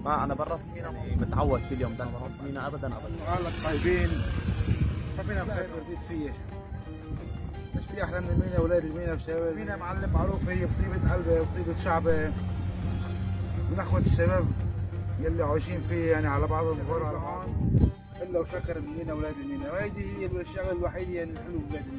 ما انا برا المينا متعود كل يوم ده بروح المينا ابدا ابدا. اهلك طيبين، ما فينا بخير رديت فيه. مش في احلى من المينا، اولاد المينا وشباب المينا معلم معروف هي بطيبه قلبه وطيبه شعبه من اخوه الشباب يلي عايشين فيه، يعني على بعض الظهور على بعض الا وشكر المينا اولاد المينا، وهيدي هي الشغله الوحيده يعني الحلو بولاد المينا.